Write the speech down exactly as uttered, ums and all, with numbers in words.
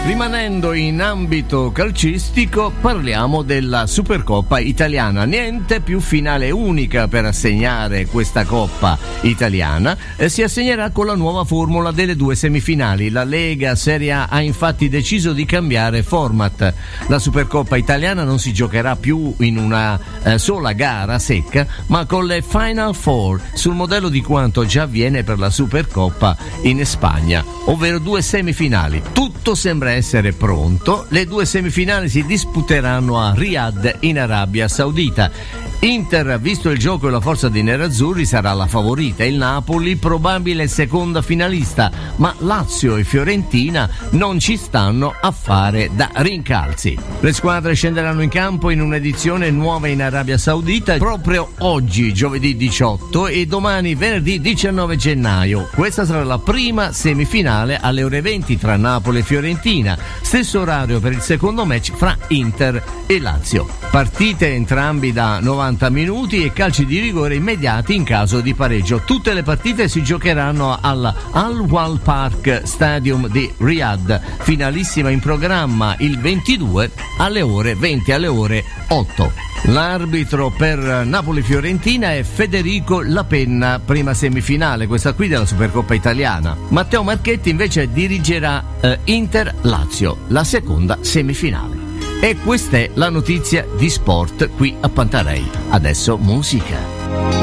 Rimanendo in ambito calcistico, parliamo della Supercoppa italiana. Niente più finale unica per assegnare questa Coppa italiana, eh, si assegnerà con la nuova formula delle due semifinali. La Lega Serie A ha infatti deciso di cambiare format. La Supercoppa italiana non si giocherà più in una eh, sola gara secca, ma con le Final Four, sul modello di quanto già avviene per la Supercoppa in Spagna, ovvero due semifinali. Tutto sembra essere pronto. Le due semifinali si disputeranno a Riyadh in Arabia Saudita. Inter, visto il gioco e la forza dei nerazzurri, sarà la favorita. Il Napoli probabile seconda finalista, ma Lazio e Fiorentina non ci stanno a fare da rincalzi. Le squadre scenderanno in campo in un'edizione nuova in Arabia Saudita proprio oggi, giovedì diciotto, e domani venerdì diciannove gennaio. Questa sarà la prima semifinale alle ore venti tra Napoli e Fiorentina, stesso orario per il secondo match fra Inter e Lazio. Partite entrambi da novanta minuti e calci di rigore immediati in caso di pareggio. Tutte le partite si giocheranno al Al Wal Park Stadium di Riyadh, finalissima in programma il ventidue alle ore venti alle ore otto. L'arbitro per Napoli-Fiorentina è Federico Lapenna, prima semifinale, questa qui della Supercoppa italiana. Matteo Marchetti invece dirigerà eh, Inter-Lazio, la seconda semifinale. E questa è la notizia di sport qui a Pantarei. Adesso musica.